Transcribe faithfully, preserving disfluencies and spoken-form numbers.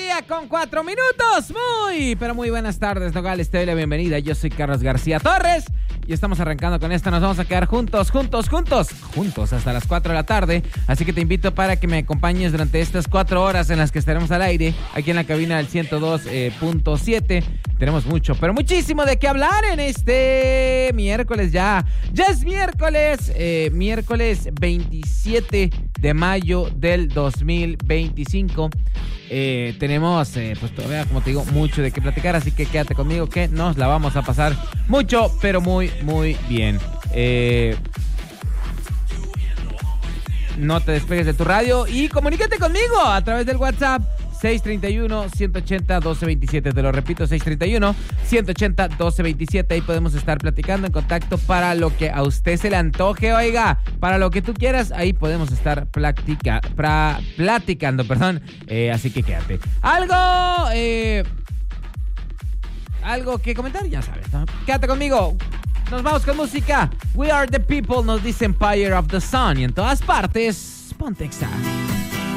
mediodía con cuatro minutos. Muy, pero muy buenas tardes, Nogales. Te doy la bienvenida. Yo soy Carlos García Torres y estamos arrancando con esto. Nos vamos a quedar juntos, juntos, juntos, juntos hasta las cuatro de la tarde. Así que te invito para que me acompañes durante estas cuatro horas en las que estaremos al aire aquí en la cabina del ciento dos punto siete. Tenemos mucho, pero muchísimo de qué hablar en este miércoles ya. Ya es miércoles, eh, miércoles veintisiete de mayo del dos mil veinticinco. Eh, tenemos, eh, pues todavía, como te digo, mucho de qué platicar, así que quédate conmigo que nos la vamos a pasar mucho, pero muy, muy bien. Eh, no te despegues de tu radio y comunícate conmigo a través del WhatsApp seis tres uno, uno ocho cero, doce veintisiete. Te lo repito, seis tres uno, uno ocho cero, doce veintisiete. Ahí podemos estar platicando en contacto para lo que a usted se le antoje, oiga, para lo que tú quieras, ahí podemos estar platica, pra, platicando, perdón. Eh, así que quédate. Algo, eh, algo que comentar, ya sabes, ¿no? Quédate conmigo. Nos vamos con música. We Are The People, nos dice Empire of the Sun. Y en todas partes, ponte Exa.